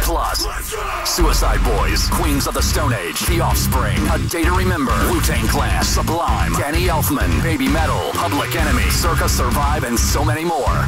Plus, Suicide Boys, Queens of the Stone Age, The Offspring, A Day to Remember, Wu-Tang Clan, Sublime, Danny Elfman, Baby Metal, Public Enemy, Circa Survive, and so many more.